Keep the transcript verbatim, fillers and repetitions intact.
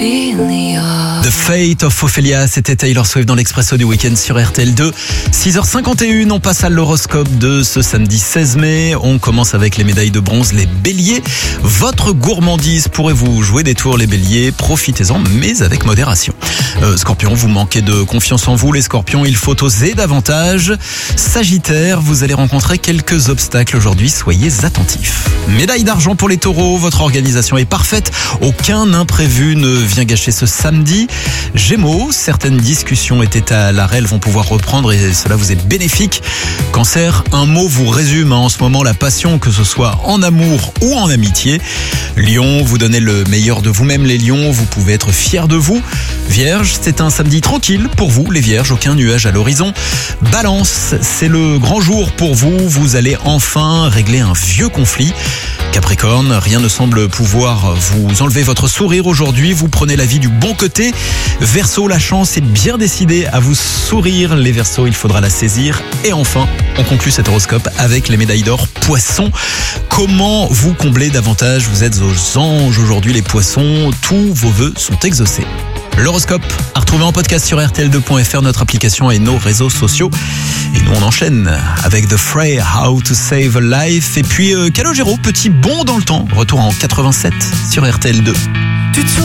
The Fate of Ophelia, c'était Taylor Swift dans l'Expresso du Week-end sur R T L deux. six heures cinquante et une, on passe à l'horoscope de ce samedi seize mai. On commence avec les médailles de bronze, les béliers. Votre gourmandise pourrait vous jouer des tours, les béliers. Profitez-en, mais avec modération. Euh, Scorpion, vous manquez de confiance en vous. Les scorpions, il faut oser davantage. Sagittaire, vous allez rencontrer quelques obstacles aujourd'hui. Soyez attentifs. Médaille d'argent pour les taureaux. Votre organisation est parfaite. Aucun imprévu ne vient gâcher ce samedi. Gémeaux, certaines discussions étaient à l'arrêt, elles vont pouvoir reprendre et cela vous est bénéfique. Cancer, un mot vous résume en ce moment la passion, que ce soit en amour ou en amitié. Lion, vous donnez le meilleur de vous-même les lions, vous pouvez être fiers de vous. Vierge, c'est un samedi tranquille pour vous les vierges, aucun nuage à l'horizon. Balance, c'est le grand jour pour vous, vous allez enfin régler un vieux conflit. Capricorne, rien ne semble pouvoir vous enlever votre sourire aujourd'hui, vous prenez la vie du bon côté. Verseau, la chance est bien décidée à vous sourire. Les Verseaux, il faudra la saisir. Et enfin, on conclut cet horoscope avec les médailles d'or Poissons. Comment vous combler davantage? Vous êtes aux anges aujourd'hui les Poissons, tous vos vœux sont exaucés. L'horoscope à retrouver en podcast sur R T L deux point F R, notre application et nos réseaux sociaux. Et nous on enchaîne avec The Fray, How to Save a Life. Et puis euh, Calogero, petit bond dans le temps, retour en quatre-vingt-sept sur R T L deux.